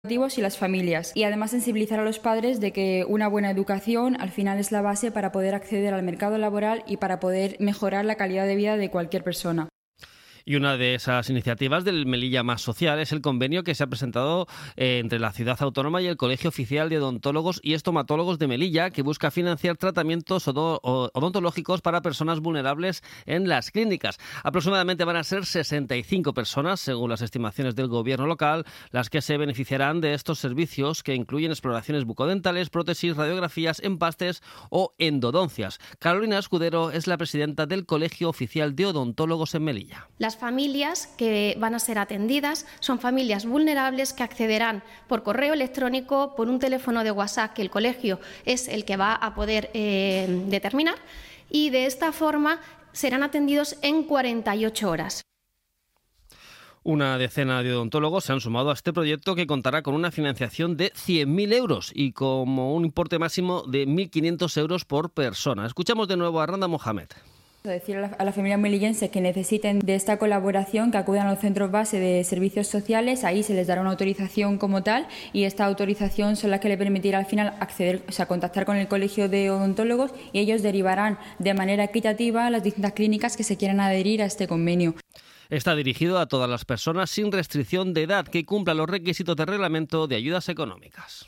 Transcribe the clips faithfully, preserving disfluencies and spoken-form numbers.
y las familias, y además sensibilizar a los padres de que una buena educación al final es la base para poder acceder al mercado laboral y para poder mejorar la calidad de vida de cualquier persona. Y una de esas iniciativas del Melilla Más Social es el convenio que se ha presentado eh, entre la Ciudad Autónoma y el Colegio Oficial de Odontólogos y Estomatólogos de Melilla, que busca financiar tratamientos odontológicos para personas vulnerables en las clínicas. Aproximadamente van a ser sesenta y cinco personas, según las estimaciones del gobierno local, las que se beneficiarán de estos servicios, que incluyen exploraciones bucodentales, prótesis, radiografías, empastes o endodoncias. Carolina Escudero es la presidenta del Colegio Oficial de Odontólogos en Melilla. Las familias que van a ser atendidas son familias vulnerables que accederán por correo electrónico, por un teléfono de WhatsApp que el colegio es el que va a poder eh, determinar, y de esta forma serán atendidos en cuarenta y ocho horas. Una decena de odontólogos se han sumado a este proyecto, que contará con una financiación de cien mil euros y como un importe máximo de mil quinientos euros por persona. Escuchamos de nuevo a Randa Mohamed. Decir a la, a la familia melillense que necesiten de esta colaboración, que acudan a los centros base de servicios sociales, ahí se les dará una autorización como tal, y esta autorización son las que le permitirá al final acceder, o sea, contactar con el colegio de odontólogos, y ellos derivarán de manera equitativa a las distintas clínicas que se quieran adherir a este convenio. Está dirigido a todas las personas sin restricción de edad que cumplan los requisitos de reglamento de ayudas económicas.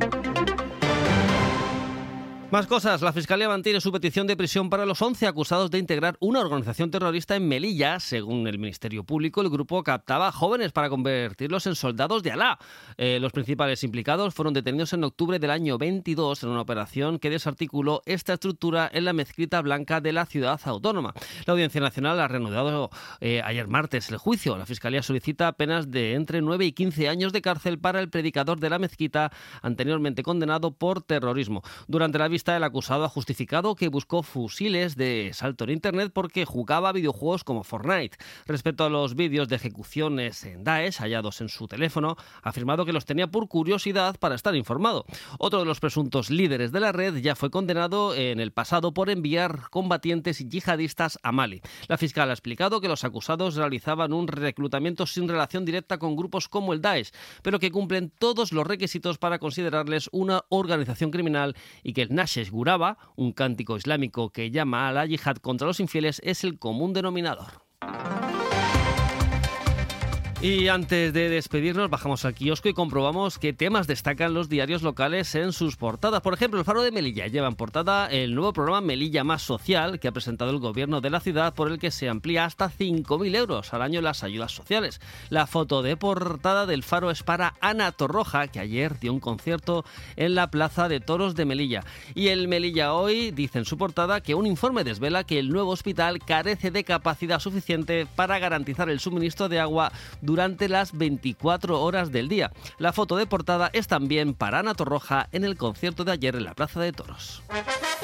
Más cosas. La Fiscalía mantiene su petición de prisión para los once acusados de integrar una organización terrorista en Melilla. Según el Ministerio Público, el grupo captaba a jóvenes para convertirlos en soldados de Alá. Eh, los principales implicados fueron detenidos en octubre del año veintidós en una operación que desarticuló esta estructura en la Mezquita Blanca de la Ciudad Autónoma. La Audiencia Nacional ha reanudado eh, ayer martes el juicio. La Fiscalía solicita penas de entre nueve y quince años de cárcel para el predicador de la mezquita, anteriormente condenado por terrorismo. Durante la vista, el acusado ha justificado que buscó fusiles de salto en Internet porque jugaba a videojuegos como Fortnite. Respecto a los vídeos de ejecuciones en Daesh hallados en su teléfono, ha afirmado que los tenía por curiosidad para estar informado. Otro de los presuntos líderes de la red ya fue condenado en el pasado por enviar combatientes yihadistas a Mali. La fiscal ha explicado que los acusados realizaban un reclutamiento sin relación directa con grupos como el Daesh, pero que cumplen todos los requisitos para considerarles una organización criminal, y que el Nashesh Guraba, un cántico islámico que llama a la yihad contra los infieles, es el común denominador. Y antes de despedirnos, bajamos al kiosco y comprobamos qué temas destacan los diarios locales en sus portadas. Por ejemplo, el Faro de Melilla lleva en portada el nuevo programa Melilla Más Social, que ha presentado el gobierno de la ciudad, por el que se amplía hasta cinco mil euros al año las ayudas sociales. La foto de portada del Faro es para Ana Torroja, que ayer dio un concierto en la Plaza de Toros de Melilla. Y el Melilla Hoy dice en su portada que un informe desvela que el nuevo hospital carece de capacidad suficiente para garantizar el suministro de agua durante las veinticuatro horas del día. La foto de portada es también para Ana Torroja en el concierto de ayer en la Plaza de Toros.